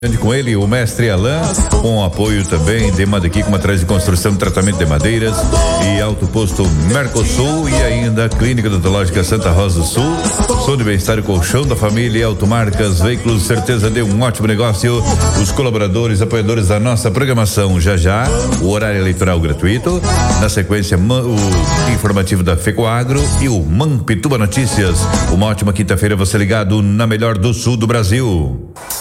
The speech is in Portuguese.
Com ele, o mestre Alain, com apoio também de Madequi, com matriz de construção e tratamento de madeiras, e Alto Posto Mercosul, e ainda a Clínica Odontológica Santa Rosa do Sul, Som de Bem-Estar e Colchão da Família, Automarcas, Veículos, certeza de um ótimo negócio. Os colaboradores, apoiadores da nossa programação, já, o horário eleitoral gratuito, na sequência, o informativo da FECOAGRO e o Mampituba Notícias. Uma ótima quinta-feira, você ligado na melhor do sul do Brasil.